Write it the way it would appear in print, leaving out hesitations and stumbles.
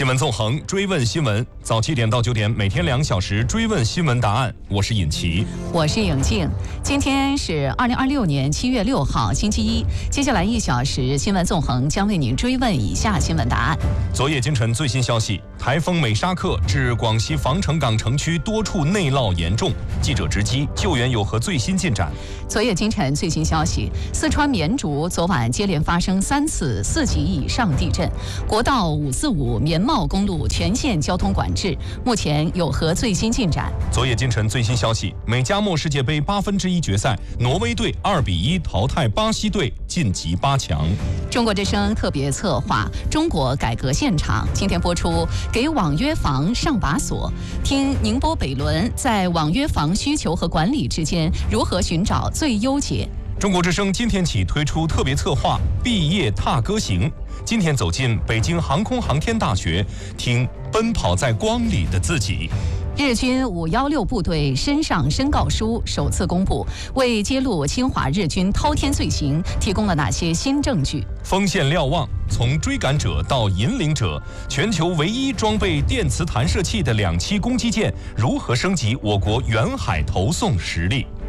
新闻纵横，追问新闻，早7点到9点，每天2小时追问新闻答案。我是尹奇， 我是颖静。今天是2026年7月6号，星期一。接下来1小时，新闻纵横将为您追问以下新闻答案。 昨夜今晨最新消息，台风美沙克致广西防城港城区多处内涝严重，记者直击救援有何最新进展？ 昨夜今晨最新消息，四川绵竹昨晚接连发生3次4级以上地震，国道545绵茂公路全线交通管制，目前有何最新进展？ 昨夜今晨最新消息，美加墨世界杯1/8决赛，挪威队2-1淘汰巴西队，晋级8强。 中国之声特别策划《中国改革现场》今天播出，给网约房上把锁，听宁波北仑在网约房需求和管理之间如何寻找最优解。 中国之声今天起推出特别策划《毕业踏歌行》，今天走进北京航空航天大学，听奔跑在光里的自己。 日军516部队身上申告书首次公布，为揭露侵华日军滔天罪行提供了哪些新证据？ 锋线瞭望，从追赶者到引领者，全球唯一装备电磁弹射器的2栖攻击舰如何升级我国远海投送实力？